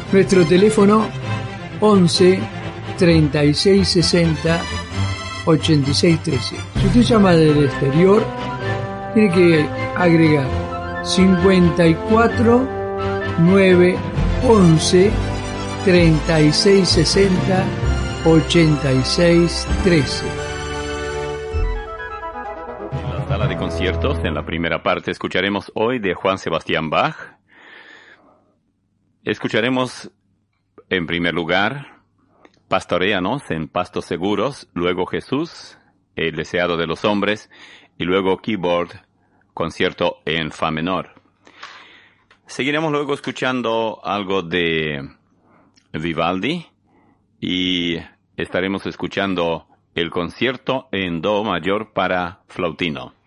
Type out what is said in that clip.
Nuestro teléfono 11 36 60 86 13. Si usted llama del exterior, tiene que agregar 54 9 11 36 60 86 13. En la sala de conciertos, en la primera parte, escucharemos hoy de Juan Sebastián Bach. Escucharemos, en primer lugar, Pastoréanos en pastos seguros, luego Jesús, el deseado de los hombres, y luego Keyboard, concierto en fa menor. Seguiremos luego escuchando algo de Vivaldi y estaremos escuchando el concierto en do mayor para flautino.